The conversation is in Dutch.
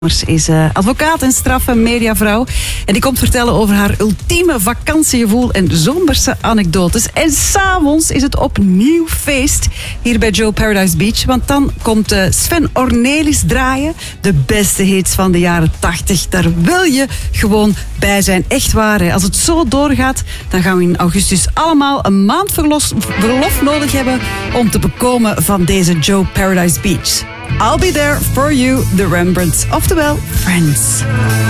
Is advocaat en straffe mediavrouw. En die komt vertellen over haar ultieme vakantiegevoel en zomerse anekdotes. En s'avonds is het opnieuw feest hier bij Joe Paradise Beach. Want dan komt Sven Ornelis draaien. De beste hits van de jaren 80. Daar wil je gewoon bij zijn. Echt waar. Hè. Als het zo doorgaat, dan gaan we in augustus allemaal een maand verlof nodig hebben om te bekomen van deze Joe Paradise Beach. I'll be there for you, the Rembrandts. Oftewel, Friends.